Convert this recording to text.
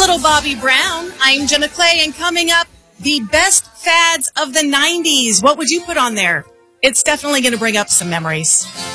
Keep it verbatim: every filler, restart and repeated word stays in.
little Bobby Brown. I'm Jenna Clay, and coming up, the best fads of the nineties. What would you put on there? It's definitely going to bring up some memories.